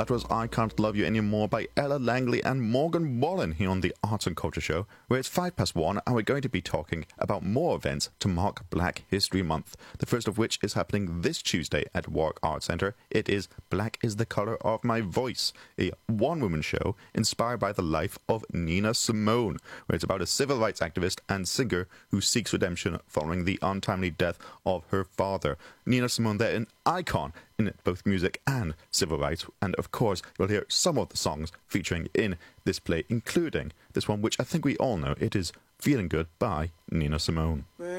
That was I Can't Love You Anymore by Ella Langley and Morgan Wallen here on the Arts and Culture Show, where it's 1:05 and we're going to be talking about more events to mark Black History Month, the first of which is happening this Tuesday at Warwick Arts Centre. It is Black is the Colour of My Voice, a one-woman show inspired by the life of Nina Simone, where it's about a civil rights activist and singer who seeks redemption following the untimely death of her father. Nina Simone, they're an icon in both music and civil rights, and of course you'll hear some of the songs featuring in this play, including this one which I think we all know. It is Feeling Good by Nina Simone.